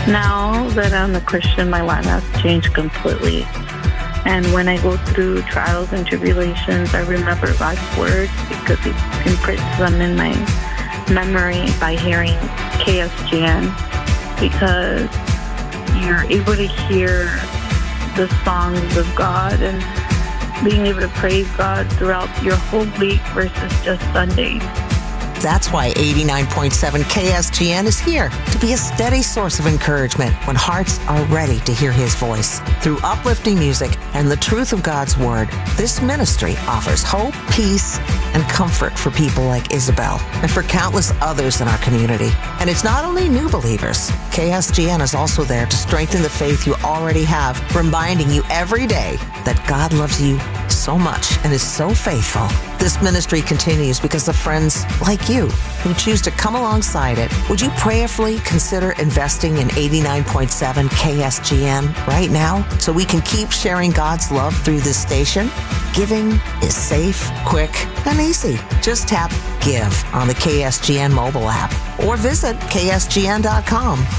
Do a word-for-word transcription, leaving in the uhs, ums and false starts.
Now that I'm a Christian, my life has changed completely. And when I go through trials and tribulations, I remember God's words because He imprints them in my memory by hearing K S G N, because you're able to hear the songs of God and being able to praise God throughout your whole week versus just Sundays. That's why eighty-nine point seven K S G N is here to be a steady source of encouragement when hearts are ready to hear His voice. Through uplifting music and the truth of God's Word, this ministry offers hope, peace, and comfort for people like Isabel and for countless others in our community. And it's not only new believers. K S G N is also there to strengthen the faith you already have, reminding you every day that God loves you so much and is so faithful. This ministry continues because of friends like you who choose to come alongside it. Would you prayerfully consider investing in eighty-nine point seven K S G N right now so we can keep sharing God's love through this station? Giving is safe, quick, and easy. Just tap Give on the K S G N mobile app or visit K S G N dot com.